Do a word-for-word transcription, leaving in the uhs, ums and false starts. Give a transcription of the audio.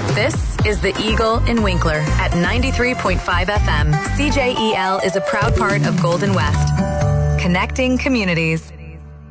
This is the Eagle in Winkler at ninety-three point five F M. C J E L is a proud part of Golden West, connecting communities.